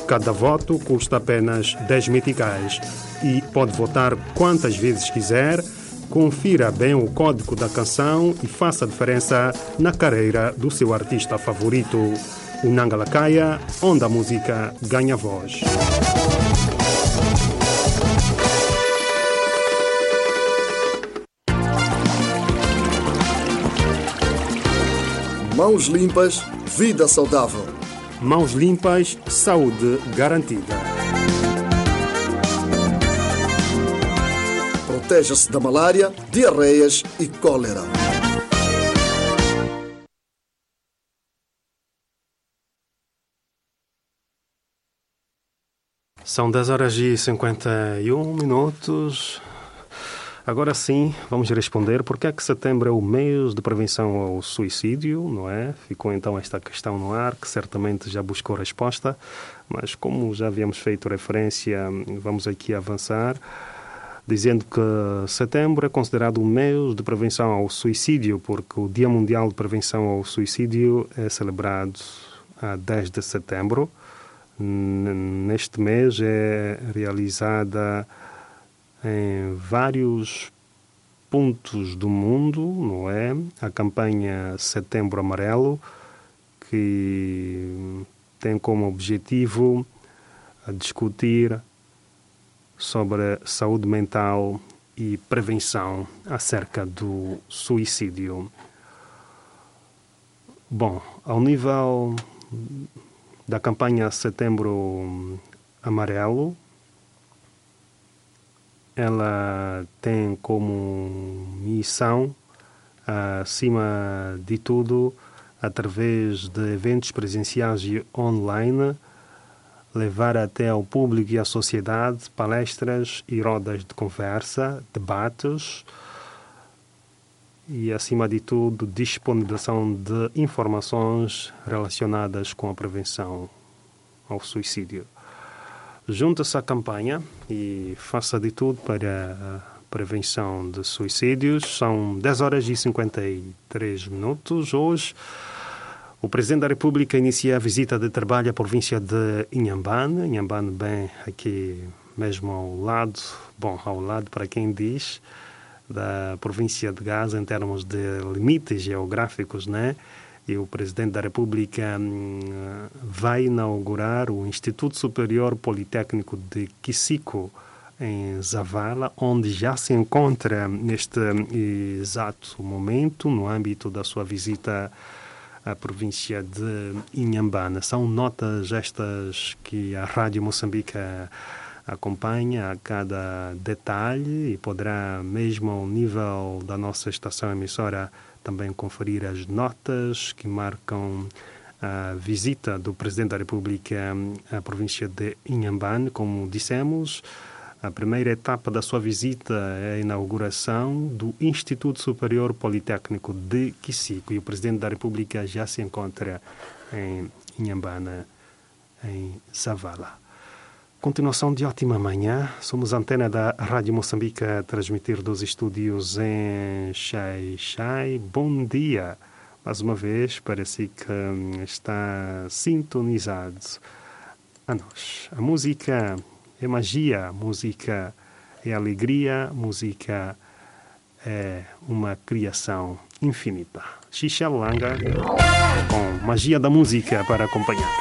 Cada voto custa apenas 10 meticais e pode votar quantas vezes quiser. Confira bem o código da canção e faça a diferença na carreira do seu artista favorito. O Nangalakaya, onde a música ganha voz. Mãos limpas, vida saudável. Mãos limpas, saúde garantida. Proteja-se da malária, diarreias e cólera. São 10h51. Agora sim, vamos responder por que é que setembro é o mês de prevenção ao suicídio, não é? Ficou então esta questão no ar, que certamente já buscou resposta, mas como já havíamos feito referência, vamos aqui avançar, dizendo que setembro é considerado o mês de prevenção ao suicídio, porque o Dia Mundial de Prevenção ao Suicídio é celebrado a 10 de setembro. Neste mês é realizada em vários pontos do mundo, não é? A campanha Setembro Amarelo, que tem como objetivo discutir sobre saúde mental e prevenção acerca do suicídio. Bom, ao nível da campanha Setembro Amarelo, ela tem como missão, acima de tudo, através de eventos presenciais e online, levar até ao público e à sociedade palestras e rodas de conversa, debates e, acima de tudo, disponibilização de informações relacionadas com a prevenção ao suicídio. Junta-se à campanha e faça de tudo para a prevenção de suicídios. São 10h53. Hoje, o Presidente da República inicia a visita de trabalho à província de Inhambane. Inhambane, bem, aqui mesmo ao lado para quem diz, da província de Gaza, em termos de limites geográficos, né? E o Presidente da República vai inaugurar o Instituto Superior Politécnico de Kisiku, em Zavala, onde já se encontra neste exato momento, no âmbito da sua visita à província de Inhambane. São notas estas que a Rádio Moçambique acompanha a cada detalhe e poderá, mesmo ao nível da nossa estação emissora, também conferir as notas que marcam a visita do Presidente da República à província de Inhambane. Como dissemos, a primeira etapa da sua visita é a inauguração do Instituto Superior Politécnico de Kisiku e o Presidente da República já se encontra em Inhambane, em Zavala. Continuação de ótima manhã. Somos a antena da Rádio Moçambique a transmitir dos estúdios em Xai-Xai. Bom dia. Mais uma vez, parece que está sintonizado a nós. A música é magia, a música é alegria, a música é uma criação infinita. Xixa Langa com Magia da Música para acompanhar.